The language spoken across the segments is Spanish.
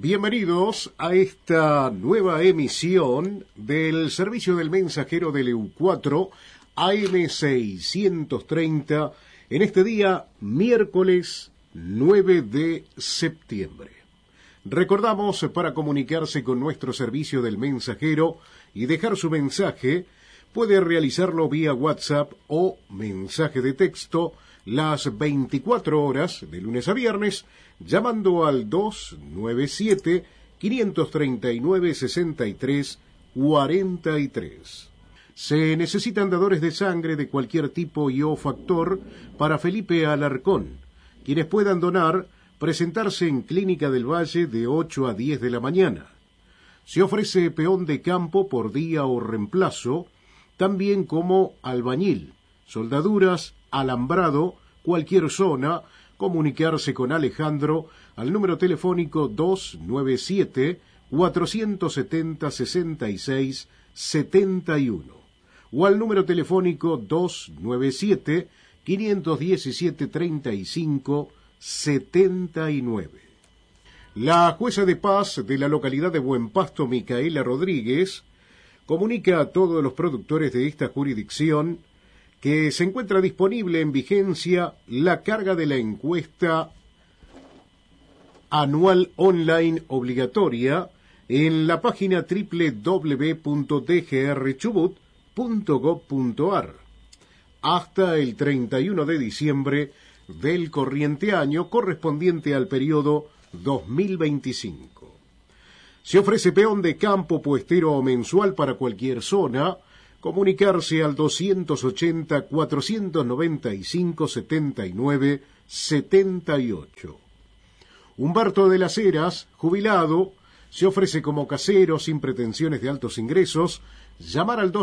Bienvenidos a esta nueva emisión del servicio del mensajero del EU4 AM630 en este día miércoles 9 de septiembre. Recordamos, para comunicarse con nuestro servicio del mensajero y dejar su mensaje, puede realizarlo vía WhatsApp o mensaje de texto las 24 horas de lunes a viernes, llamando al 297-539-6343. Se necesitan dadores de sangre de cualquier tipo y o factor para Felipe Alarcón. Quienes puedan donar, presentarse en Clínica del Valle de 8 a 10 de la mañana. Se ofrece peón de campo por día o reemplazo, también como albañil, soldaduras, alambrado, cualquier zona. Comunicarse con Alejandro al número telefónico 297-470-6671 o al número telefónico 297-517-3579. La jueza de paz de la localidad de Buen Pasto, Micaela Rodríguez, comunica a todos los productores de esta jurisdicción que se encuentra disponible en vigencia la carga de la encuesta anual online obligatoria en la página www.dgrchubut.gov.ar hasta el 31 de diciembre del corriente año correspondiente al periodo 2025. Se ofrece peón de campo, puestero o mensual para cualquier zona. Comunicarse al 280-495-79-78. Humberto de las Heras, jubilado, se ofrece como casero sin pretensiones de altos ingresos. Llamar al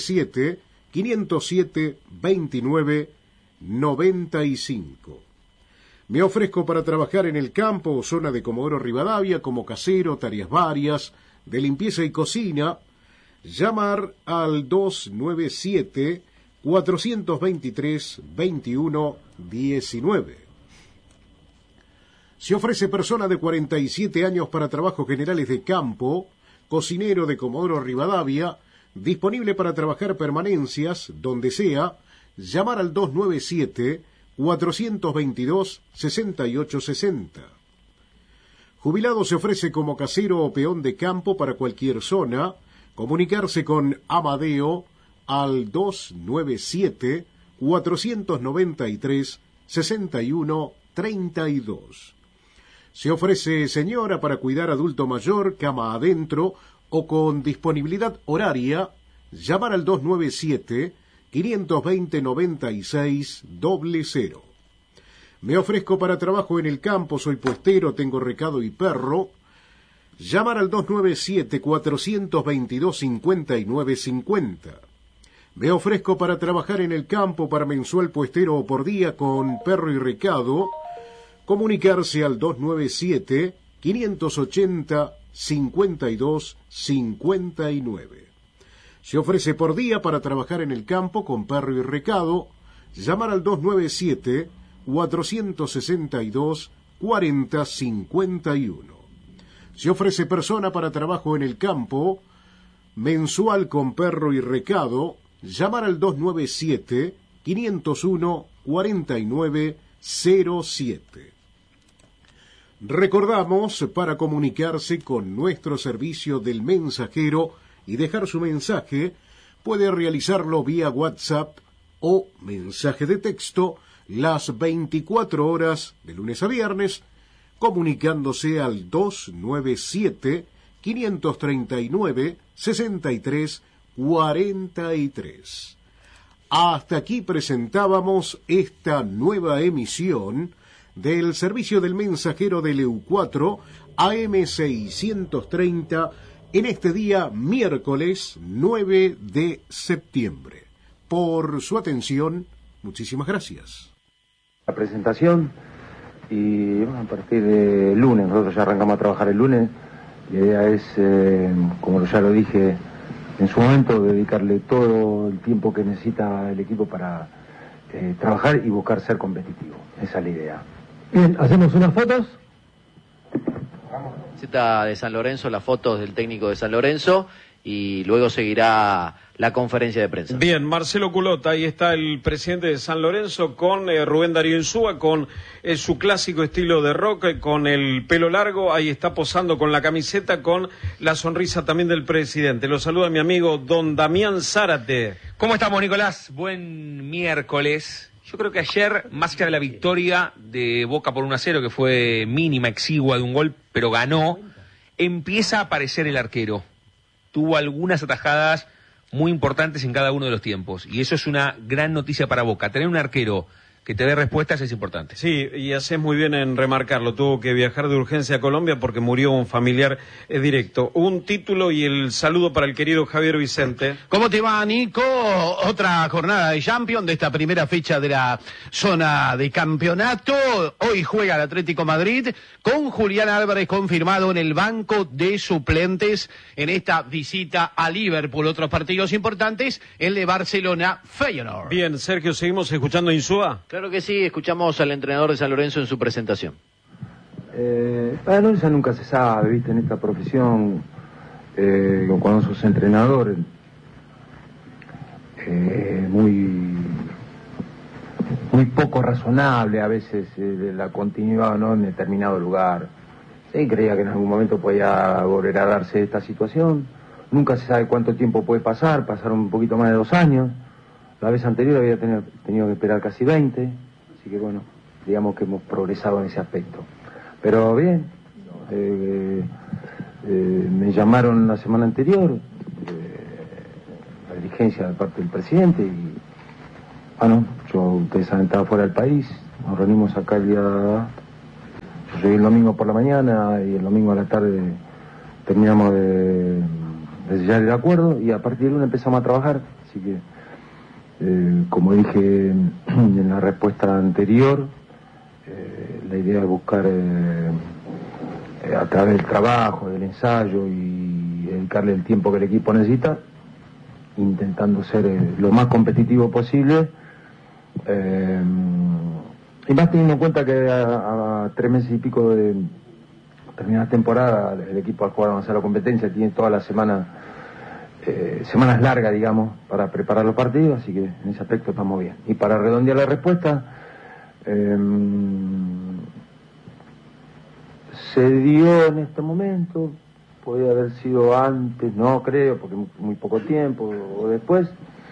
297-507-29-95. Me ofrezco para trabajar en el campo o zona de Comodoro Rivadavia como casero, tareas varias, de limpieza y cocina. Llamar al 297-423-2119. Se ofrece persona de 47 años para trabajos generales de campo, cocinero de Comodoro Rivadavia, disponible para trabajar permanencias, donde sea. Llamar al 297-422-6860. Jubilado se ofrece como casero o peón de campo para cualquier zona. Comunicarse con Amadeo al 297-493-6132. Se ofrece señora para cuidar adulto mayor, cama adentro o con disponibilidad horaria. Llamar al 297-520-9600. Me ofrezco para trabajo en el campo, soy puestero, tengo recado y perro. Llamar al 297-422-5950. Me ofrezco para trabajar en el campo, para mensual, puestero o por día con perro y recado. Comunicarse al 297-580-5259. Se ofrece por día para trabajar en el campo con perro y recado. Llamar al 297-462-4051. Se ofrece persona para trabajo en el campo, mensual con perro y recado. Llamar al 297-501-4907. Recordamos, para comunicarse con nuestro servicio del mensajero y dejar su mensaje, puede realizarlo vía WhatsApp o mensaje de texto las 24 horas de lunes a viernes, comunicándose al 297-539-6343. Hasta aquí presentábamos esta nueva emisión del servicio del mensajero del EU4 AM630 en este día miércoles 9 de septiembre. Por su atención, muchísimas gracias. La presentación, y bueno, a partir de lunes, nosotros ya arrancamos a trabajar el lunes. La idea es, como ya lo dije en su momento, dedicarle todo el tiempo que necesita el equipo para trabajar y buscar ser competitivo. Esa es la idea. Bien, hacemos unas fotos. Camiseta de San Lorenzo, las fotos del técnico de San Lorenzo, y luego seguirá la conferencia de prensa. Bien, Marcelo Culota, ahí está el presidente de San Lorenzo con Rubén Darío Insúa, con su clásico estilo de rock, con el pelo largo, ahí está posando con la camiseta, con la sonrisa también del presidente. Lo saluda mi amigo don Damián Zárate. ¿Cómo estamos, Nicolás? Buen miércoles. Yo creo que ayer, más allá de la victoria de Boca por 1-0, que fue mínima, exigua de un gol, pero ganó, empieza a aparecer el arquero. Tuvo algunas atajadas muy importantes en cada uno de los tiempos, y eso es una gran noticia para Boca. Tener un arquero que te dé respuestas es importante. Sí, y haces muy bien en remarcarlo. Tuvo que viajar de urgencia a Colombia porque murió un familiar directo. Un título y el saludo para el querido Javier Vicente. ¿Cómo te va, Nico? Otra jornada de Champions de esta primera fecha de la zona de campeonato. Hoy juega el Atlético Madrid con Julián Álvarez confirmado en el banco de suplentes en esta visita a Liverpool. Otros partidos importantes, el de Barcelona-Feyenoord. Bien, Sergio, ¿seguimos escuchando a Insúa? Claro que sí, escuchamos al entrenador de San Lorenzo en su presentación. Bueno, eso nunca se sabe, ¿viste? En esta profesión, cuando sos entrenador, muy poco razonable a veces la continuidad, ¿no?, en determinado lugar. Sí, creía que en algún momento podía volver a darse esta situación. Nunca se sabe cuánto tiempo puede pasar, pasaron un poquito más de 2 años. La vez anterior había tenido que esperar casi 20, así que bueno, digamos que hemos progresado en ese aspecto. Pero bien, me llamaron la semana anterior, la dirigencia de parte del presidente, y bueno, ustedes saben, estaba fuera del país, nos reunimos acá el día... Yo llegué el domingo por la mañana y el domingo a la tarde terminamos de sellar el acuerdo, y a partir de lunes empezamos a trabajar, así que... como dije en la respuesta anterior, la idea es buscar a través del trabajo, del ensayo y dedicarle el tiempo que el equipo necesita, intentando ser lo más competitivo posible, y más teniendo en cuenta que a 3 meses y pico de terminar la temporada, el equipo al jugar avanzar la competencia tiene toda la semana, semanas largas, digamos, para preparar los partidos, así que en ese aspecto estamos bien. Y para redondear la respuesta, se dio en este momento, podría haber sido antes, no creo, porque muy poco tiempo, o después,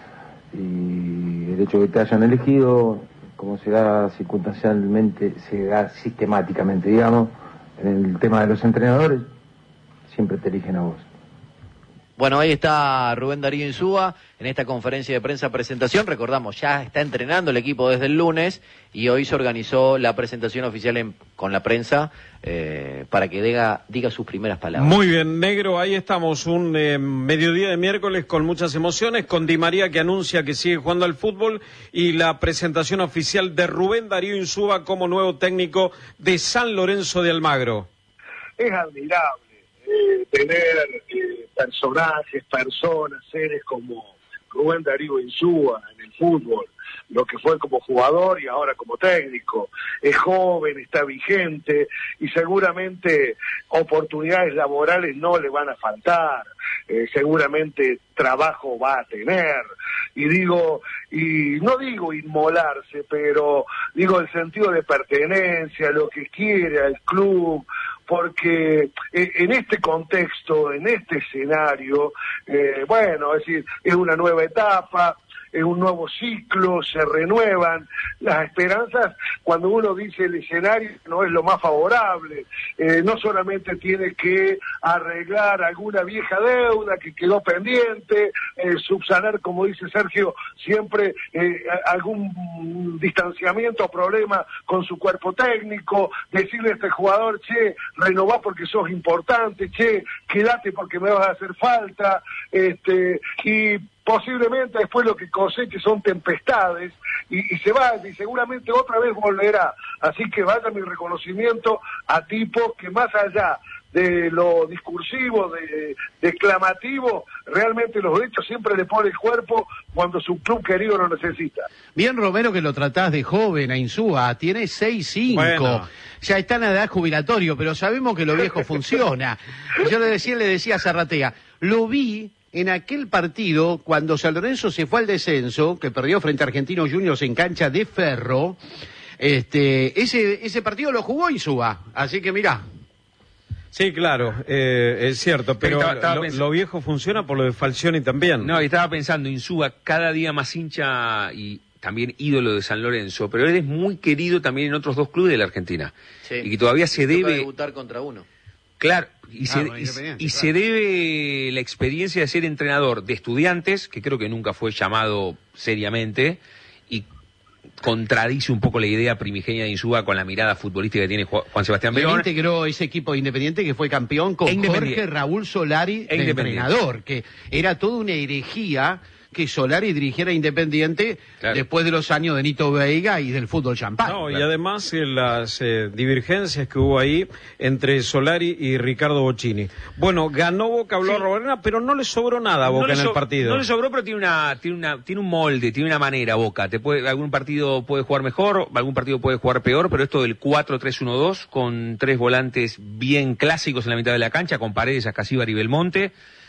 y el hecho de que te hayan elegido, como se da circunstancialmente, se da sistemáticamente, digamos, en el tema de los entrenadores, siempre te eligen a vos. Bueno, ahí está Rubén Darío Insúa en esta conferencia de prensa presentación. Recordamos, ya está entrenando el equipo desde el lunes y hoy se organizó la presentación oficial con la prensa para que diga sus primeras palabras. Muy bien, negro, ahí estamos, un mediodía de miércoles con muchas emociones, con Di María que anuncia que sigue jugando al fútbol, y la presentación oficial de Rubén Darío Insúa como nuevo técnico de San Lorenzo de Almagro. Es admirable tener personajes, personas, seres como Rubén Darío Insúa en el fútbol, lo que fue como jugador y ahora como técnico. Es joven, está vigente y seguramente oportunidades laborales no le van a faltar, seguramente trabajo va a tener, y no digo inmolarse, pero digo el sentido de pertenencia, lo que quiere al club, porque en este contexto, en este escenario, bueno, es decir, es una nueva etapa, es un nuevo ciclo, se renuevan las esperanzas. Cuando uno dice el escenario no es lo más favorable, no solamente tiene que arreglar alguna vieja deuda que quedó pendiente, subsanar, como dice Sergio, siempre algún distanciamiento o problema con su cuerpo técnico, decirle a este jugador, che, renová porque sos importante, che, quédate porque me vas a hacer falta, y posiblemente después lo que coseche son tempestades y se va, y seguramente otra vez volverá. Así que vaya mi reconocimiento a tipos que más allá de lo discursivo, de exclamativo, realmente los hechos siempre le pone el cuerpo cuando su club querido lo necesita. Bien, Romero, que lo tratás de joven a Insúa, tiene 6'5". Bueno. Ya está en edad jubilatorio, pero sabemos que lo viejo funciona. Yo le decía a Zarratea, lo vi en aquel partido cuando San Lorenzo se fue al descenso, que perdió frente a Argentinos Juniors en cancha de Ferro. Ese partido lo jugó Insúa, así que mirá. Sí, claro, es cierto, pero lo viejo funciona por lo de Falcioni también. No, y estaba pensando, Insúa cada día más hincha y también ídolo de San Lorenzo, pero él es muy querido también en otros 2 clubes de la Argentina. Sí. Y que todavía se debe debutar contra uno. Claro, se debe la experiencia de ser entrenador de Estudiantes, que creo que nunca fue llamado seriamente, y contradice un poco la idea primigenia de Insúa con la mirada futbolística que tiene Juan Sebastián Verón. Él integró ese equipo de Independiente que fue campeón con Jorge Raúl Solari de entrenador, que era toda una herejía que Solari dirigiera Independiente después de los años de Nito Veiga y del fútbol champán. No, y además las divergencias que hubo ahí entre Solari y Ricardo Bocchini. Bueno, ganó Boca, habló Robarena, pero no le sobró nada a Boca en el partido. No le sobró, pero tiene un molde, tiene una manera Boca. Algún partido puede jugar mejor, algún partido puede jugar peor, pero esto del 4-3-1-2 con 3 volantes bien clásicos en la mitad de la cancha, con Paredes, Ascasíbar y Belmonte,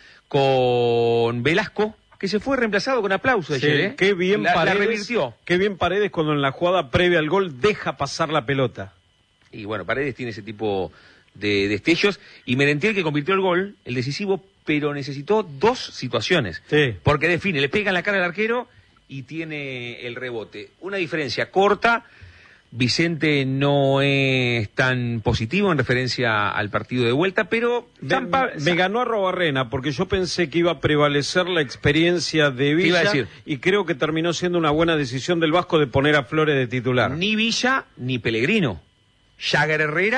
con Velasco, que se fue reemplazado con aplausos ayer, ¿eh? Qué bien la revirtió. Qué bien Paredes cuando en la jugada previa al gol deja pasar la pelota. Y bueno, Paredes tiene ese tipo de destellos. Y Merentiel, que convirtió el gol, el decisivo, pero necesitó 2 situaciones. Sí. Porque define, le pega en la cara al arquero y tiene el rebote. Una diferencia corta. Vicente no es tan positivo en referencia al partido de vuelta, pero me ganó a Robarrena porque yo pensé que iba a prevalecer la experiencia de Villa y creo que terminó siendo una buena decisión del Vasco de poner a Flores de titular. Ni Villa ni Pellegrino. Jagger Herrera